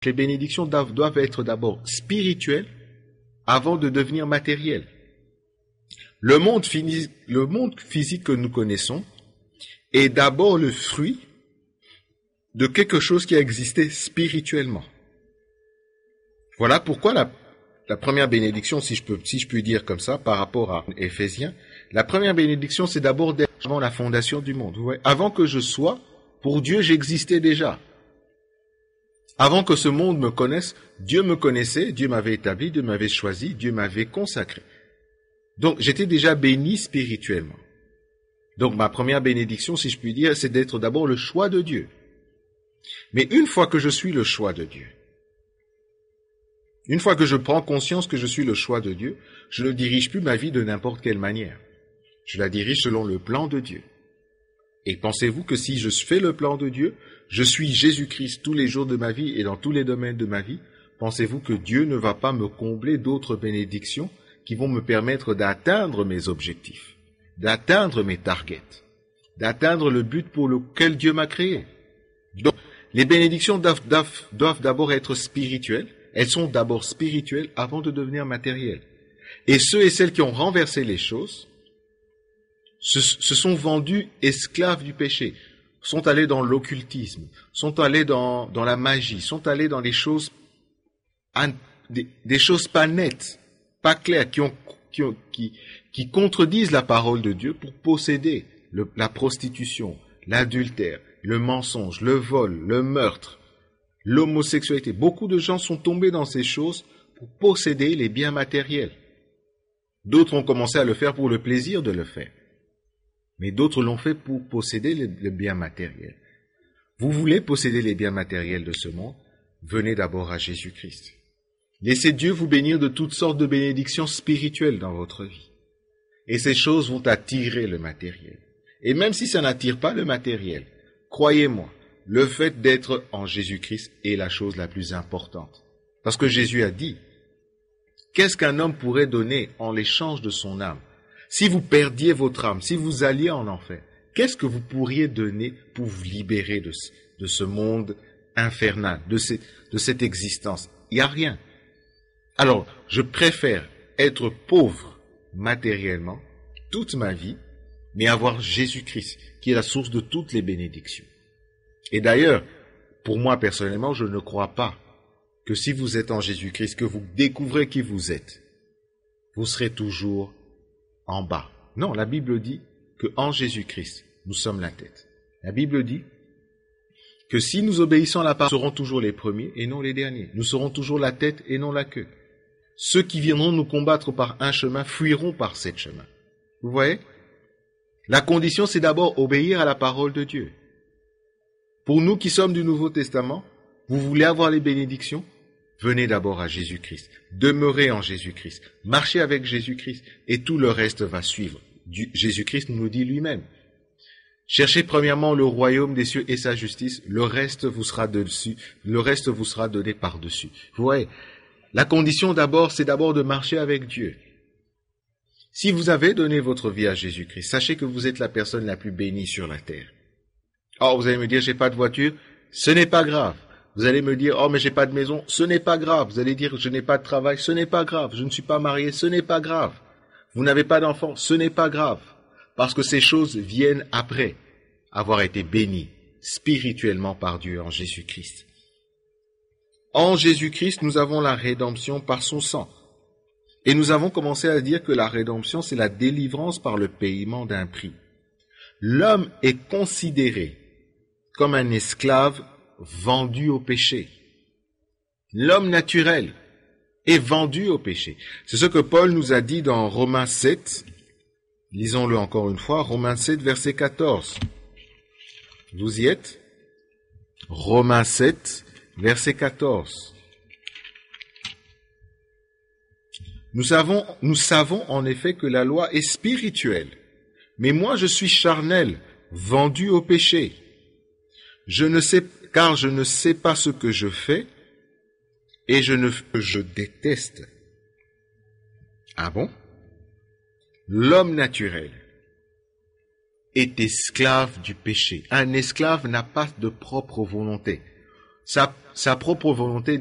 Les bénédictions doivent être d'abord spirituelles avant de devenir matérielles. Le monde physique que nous connaissons est d'abord le fruit de quelque chose qui a existé spirituellement. Voilà pourquoi la première bénédiction, si je puis dire comme ça, par rapport à Éphésiens, la première bénédiction, c'est d'abord d'être avant la fondation du monde. Vous voyez, avant que je sois, pour Dieu, j'existais déjà. Avant que ce monde me connaisse, Dieu me connaissait, Dieu m'avait établi, Dieu m'avait choisi, Dieu m'avait consacré. Donc, j'étais déjà béni spirituellement. Donc, ma première bénédiction, si je puis dire, c'est d'être d'abord le choix de Dieu. Mais une fois que je suis le choix de Dieu, une fois que je prends conscience que je suis le choix de Dieu, je ne dirige plus ma vie de n'importe quelle manière. Je la dirige selon le plan de Dieu. Et pensez-vous que si je fais le plan de Dieu, je suis Jésus-Christ tous les jours de ma vie et dans tous les domaines de ma vie, pensez-vous que Dieu ne va pas me combler d'autres bénédictions qui vont me permettre d'atteindre mes objectifs, d'atteindre mes targets, d'atteindre le but pour lequel Dieu m'a créé? Donc, les bénédictions doivent d'abord être spirituelles. Elles sont d'abord spirituelles avant de devenir matérielles. Et ceux et celles qui ont renversé les choses se sont vendus esclaves du péché, sont allés dans l'occultisme, sont allés dans la magie, sont allés dans des choses pas nettes, pas claires, qui contredisent la parole de Dieu pour posséder la prostitution, l'adultère, le mensonge, le vol, le meurtre, l'homosexualité. Beaucoup de gens sont tombés dans ces choses pour posséder les biens matériels. D'autres ont commencé à le faire pour le plaisir de le faire. Mais d'autres l'ont fait pour posséder les biens matériels. Vous voulez posséder les biens matériels de ce monde? Venez d'abord à Jésus-Christ. Laissez Dieu vous bénir de toutes sortes de bénédictions spirituelles dans votre vie. Et ces choses vont attirer le matériel. Et même si ça n'attire pas le matériel, croyez-moi, le fait d'être en Jésus-Christ est la chose la plus importante. Parce que Jésus a dit, qu'est-ce qu'un homme pourrait donner en l'échange de son âme? Si vous perdiez votre âme, si vous alliez en enfer, qu'est-ce que vous pourriez donner pour vous libérer de ce monde infernal, de cette existence? Il n'y a rien. Alors, je préfère être pauvre matériellement toute ma vie, mais avoir Jésus-Christ, qui est la source de toutes les bénédictions. Et d'ailleurs, pour moi personnellement, je ne crois pas que si vous êtes en Jésus-Christ, que vous découvrez qui vous êtes, vous serez toujours en bas. Non, la Bible dit qu'en Jésus-Christ, nous sommes la tête. La Bible dit que si nous obéissons à la parole, nous serons toujours les premiers et non les derniers. Nous serons toujours la tête et non la queue. Ceux qui viendront nous combattre par un chemin fuiront par sept chemins. Vous voyez? La condition, c'est d'abord obéir à la parole de Dieu. Pour nous qui sommes du Nouveau Testament, vous voulez avoir les bénédictions? Venez d'abord à Jésus-Christ. Demeurez en Jésus-Christ. Marchez avec Jésus-Christ et tout le reste va suivre. Jésus-Christ nous dit lui-même. Cherchez premièrement le royaume des cieux et sa justice, le reste vous sera donné par-dessus. Vous voyez, la condition d'abord, c'est d'abord de marcher avec Dieu. Si vous avez donné votre vie à Jésus-Christ, sachez que vous êtes la personne la plus bénie sur la terre. Oh, vous allez me dire, j'ai pas de voiture, ce n'est pas grave. Vous allez me dire, oh, mais j'ai pas de maison, ce n'est pas grave. Vous allez dire, je n'ai pas de travail, ce n'est pas grave. Je ne suis pas marié, ce n'est pas grave. Vous n'avez pas d'enfant, ce n'est pas grave. Parce que ces choses viennent après avoir été bénis spirituellement par Dieu en Jésus-Christ. En Jésus-Christ, nous avons la rédemption par son sang. Et nous avons commencé à dire que la rédemption, c'est la délivrance par le paiement d'un prix. L'homme est considéré comme un esclave vendu au péché. L'homme naturel est vendu au péché. C'est ce que Paul nous a dit dans Romains 7. Lisons-le encore une fois, Romains 7, verset 14. Vous y êtes? Romains 7, verset 14. Nous savons en effet que la loi est spirituelle, mais moi je suis charnel, vendu au péché. Car je ne sais pas ce que je fais, et je déteste. Ah bon? L'homme naturel est esclave du péché. Un esclave n'a pas de propre volonté. sa propre volonté